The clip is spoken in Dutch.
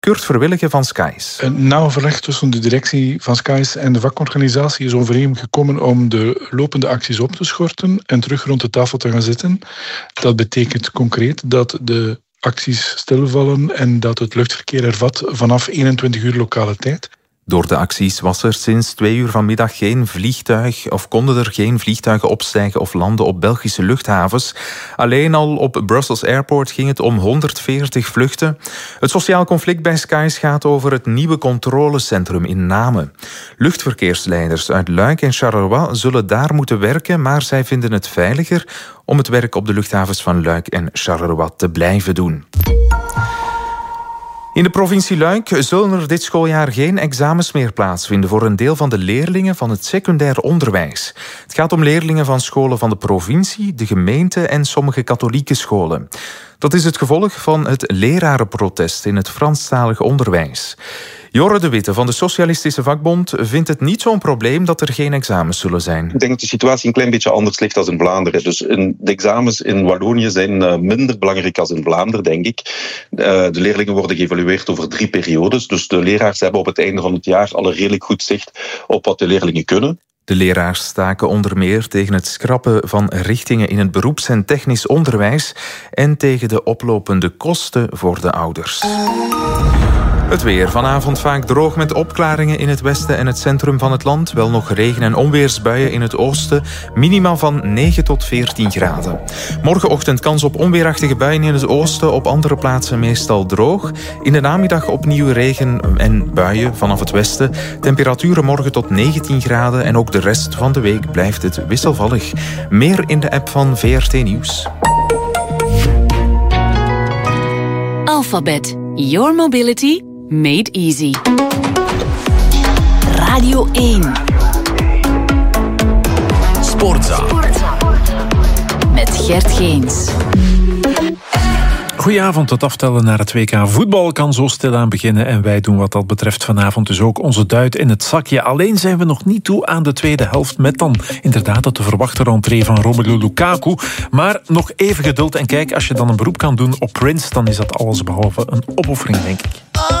Kurt Verwillige van Skies. Na overleg tussen de directie van Skies en de vakorganisatie is overeengekomen om de lopende acties op te schorten en terug rond de tafel te gaan zitten. Dat betekent concreet dat de acties stilvallen en dat het luchtverkeer hervat vanaf 21 uur lokale tijd. Door de acties was er sinds 2 uur vanmiddag geen vliegtuig of konden er geen vliegtuigen opstijgen of landen op Belgische luchthavens. Alleen al op Brussels Airport ging het om 140 vluchten. Het sociaal conflict bij Skies gaat over het nieuwe controlecentrum in Namen. Luchtverkeersleiders uit Luik en Charleroi zullen daar moeten werken, maar zij vinden het veiliger om het werk op de luchthavens van Luik en Charleroi te blijven doen. In de provincie Luik zullen er dit schooljaar geen examens meer plaatsvinden voor een deel van de leerlingen van het secundair onderwijs. Het gaat om leerlingen van scholen van de provincie, de gemeente en sommige katholieke scholen. Dat is het gevolg van het lerarenprotest in het Franstalig onderwijs. Jorre de Witte van de Socialistische Vakbond vindt het niet zo'n probleem dat er geen examens zullen zijn. Ik denk dat de situatie een klein beetje anders ligt dan in Vlaanderen. Dus de examens in Wallonië zijn minder belangrijk dan in Vlaanderen, denk ik. De leerlingen worden geëvalueerd over 3 periodes. Dus de leraars hebben op het einde van het jaar al een redelijk goed zicht op wat de leerlingen kunnen. De leraars staken onder meer tegen het schrappen van richtingen in het beroeps- en technisch onderwijs en tegen de oplopende kosten voor de ouders. Het weer. Vanavond vaak droog met opklaringen in het westen en het centrum van het land. Wel nog regen- en onweersbuien in het oosten. Minimaal van 9 tot 14 graden. Morgenochtend kans op onweerachtige buien in het oosten. Op andere plaatsen meestal droog. In de namiddag opnieuw regen en buien vanaf het westen. Temperaturen morgen tot 19 graden. En ook de rest van de week blijft het wisselvallig. Meer in de app van VRT Nieuws. Alphabet. Your mobility made easy. Radio 1. Sportza. Met Gert Geens. Goedenavond, het aftellen naar het WK voetbal kan zo stilaan beginnen en wij doen wat dat betreft vanavond dus ook onze duit in het zakje. Alleen zijn we nog niet toe aan de tweede helft met dan inderdaad de te verwachte rentree van Romelu Lukaku. Maar nog even geduld en kijk, als je dan een beroep kan doen op Prince, dan is dat alles behalve een opoffering, denk ik.